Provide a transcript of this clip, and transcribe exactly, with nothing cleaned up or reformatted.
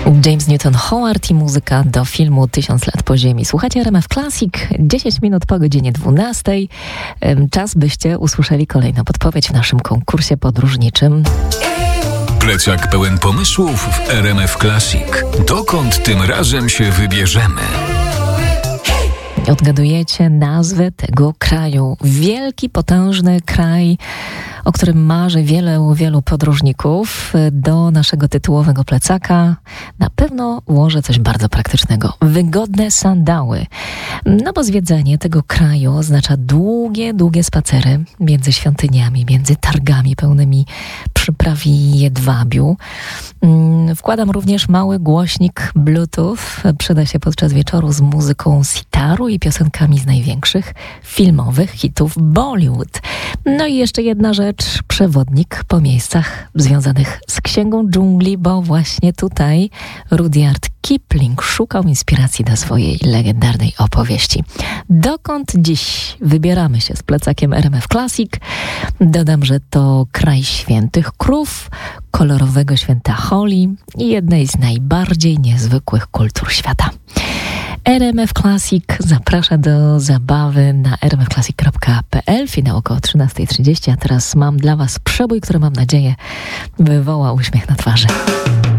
James Newton Howard i muzyka do filmu Tysiąc lat po ziemi. Słuchacie R M F Classic, dziesięć minut po godzinie dwunastej. Czas, byście usłyszeli kolejną podpowiedź w naszym konkursie podróżniczym. Plecak pełen pomysłów w R M F Classic. Dokąd tym razem się wybierzemy? Odgadujecie nazwę tego kraju. Wielki, potężny kraj, o którym marzy wielu, wielu podróżników. Do naszego tytułowego plecaka na pewno włożę coś bardzo praktycznego. Wygodne sandały. No bo zwiedzanie tego kraju oznacza długie, długie spacery między świątyniami, między targami pełnymi przypraw i jedwabiu. Wkładam również mały głośnik Bluetooth. Przyda się podczas wieczoru z muzyką sitaru i piosenkami z największych filmowych hitów Bollywood. No i jeszcze jedna rzecz, przewodnik po miejscach związanych z Księgą Dżungli, bo właśnie tutaj Rudyard Kipling szukał inspiracji do swojej legendarnej opowieści. Dokąd dziś wybieramy się z plecakiem R M F Classic? Dodam, że to kraj świętych krów, kolorowego święta Holi i jednej z najbardziej niezwykłych kultur świata. R M F Classic zaprasza do zabawy na r m f classic kropka p l. Finał około trzynasta trzydzieści, a teraz mam dla Was przebój, który mam nadzieję wywoła uśmiech na twarzy.